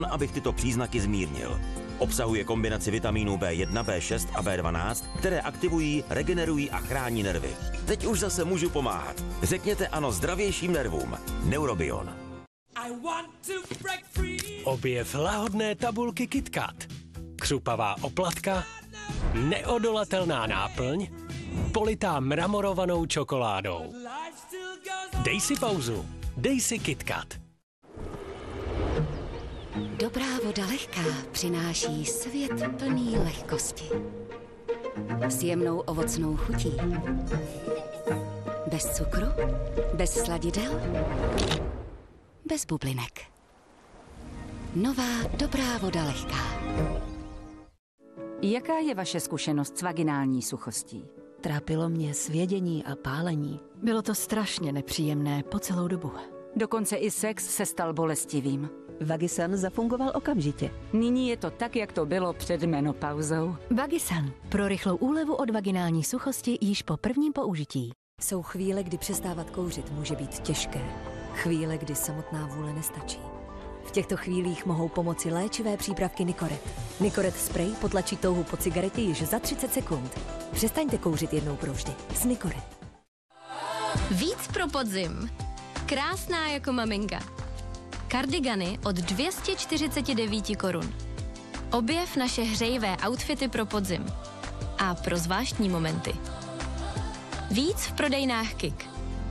abych tyto příznaky zmírnil. Obsahuje kombinaci vitamínů B1, B6 a B12, které aktivují, regenerují a chrání nervy. Teď už zase můžu pomáhat. Řekněte ano zdravějším nervům. Neurobion. Objev lahodné tabulky KitKat. Křupavá oplatka, neodolatelná náplň, politá mramorovanou čokoládou. Dej si pauzu. Dej si KitKat. Dobrá voda lehká přináší svět plný lehkosti. S jemnou ovocnou chutí. Bez cukru, bez sladidel, bez bublinek. Nová dobrá voda lehká. Jaká je vaše zkušenost s vaginální suchostí? Trápilo mě svědění a pálení. Bylo to strašně nepříjemné po celou dobu. Dokonce i sex se stal bolestivým. Vagisan zafungoval okamžitě. Nyní je to tak, jak to bylo před menopauzou. Vagisan pro rychlou úlevu od vaginální suchosti již po prvním použití. Jsou chvíle, kdy přestávat kouřit může být těžké. Chvíle, kdy samotná vůle nestačí. V těchto chvílích mohou pomoci léčivé přípravky Nicoret. Nicoret spray potlačí touhu po cigaretě již za 30 sekund. Přestaňte kouřit jednou provždy s Nicoret. Víc pro podzim. Krásná jako maminka. Kardigany od 249 korun. Objev naše hřejivé outfity pro podzim. A pro zvláštní momenty. Víc v prodejnách Kik.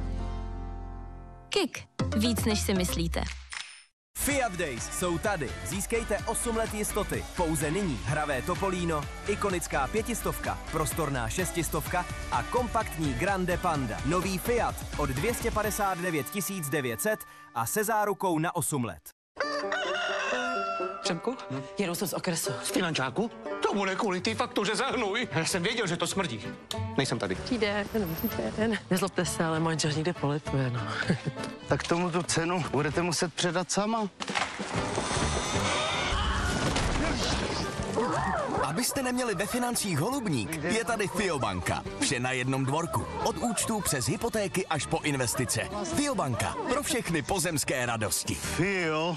Kik. Víc než si myslíte. Fiat Days jsou tady. Získejte 8 let jistoty. Pouze nyní hravé Topolino, ikonická 500, prostorná 600 a kompaktní Grande Panda. Nový Fiat od 259 900 a se zárukou na 8 let. Přemku, jedu se z okresu. Z finančáku? To bude kvůli té faktuře za hnůj. Já jsem věděl, že to smrdí. Nejsem tady. Týden. Nezlobte se, ale manžel někde polituje, no. Tak tomu tu cenu budete muset předat sama. Abyste neměli ve financích holubník, je tady Fiobanka. Vše na jednom dvorku. Od účtů přes hypotéky až po investice. Fiobanka. Pro všechny pozemské radosti. Fio.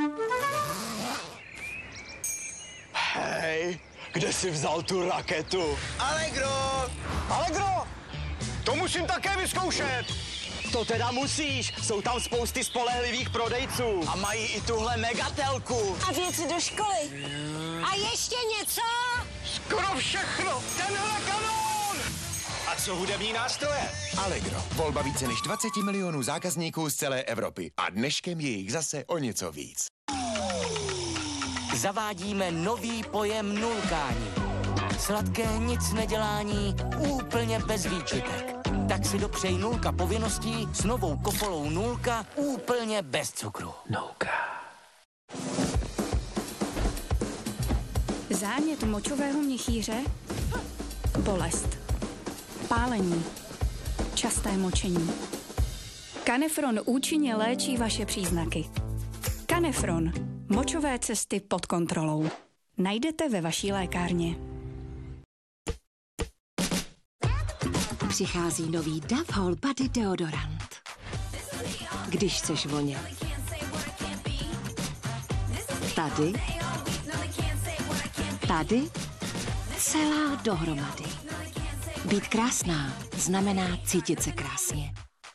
Hej, kde jsi vzal tu raketu? Allegro! Allegro! To musím také vyzkoušet! To teda musíš, jsou tam spousty spolehlivých prodejců. A mají i tuhle megatelku. A věci do školy. A ještě něco? Skoro všechno! Tenhle kanón! A co hudební nástroje? Allegro. Volba více než 20 milionů zákazníků z celé Evropy. A dneškem je jich zase o něco víc. Zavádíme nový pojem nulkání. Sladké nic nedělání, úplně bez výčitek. Tak si dopřej nulka povinností s novou kofolou nulka, úplně bez cukru. Nouka. Zánět močového měchýře, bolest, pálení, časté močení. Kanefron účinně léčí vaše příznaky. Kanefron. Močové cesty pod kontrolou. Najdete ve vaší lékárně. Přichází nový Dove Whole Body deodorant. Když chceš vonět. Tady. Tady. Celá dohromady. Být krásná znamená cítit se krásně.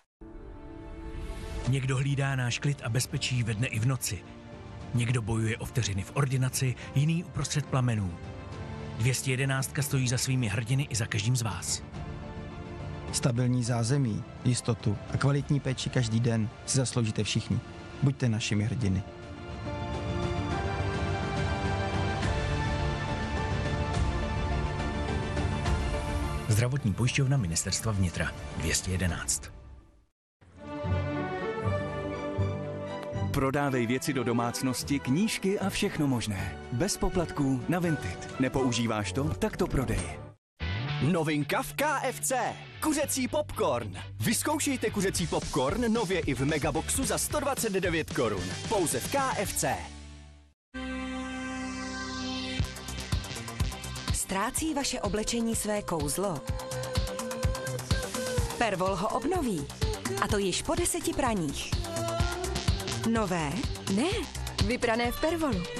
Někdo hlídá náš klid a bezpečí ve dne i v noci. Někdo bojuje o vteřiny v ordinaci, jiný uprostřed plamenů. 211 stojí za svými hrdiny i za každým z vás. Stabilní zázemí, jistotu a kvalitní péči každý den si zasloužíte všichni. Buďte našimi hrdiny. Zdravotní pojišťovna Ministerstva vnitra 211. Prodávej věci do domácnosti, knížky a všechno možné. Bez poplatků na Vinted. Nepoužíváš to? Tak to prodej. Novinka v KFC. Kuřecí popcorn. Vyzkoušejte kuřecí popcorn nově i v Megaboxu za 129 korun. Pouze v KFC. Ztrácí vaše oblečení své kouzlo? Pervol ho obnoví. A to již po 10 praních. Nové? Ne, Vyprané v Pervolu.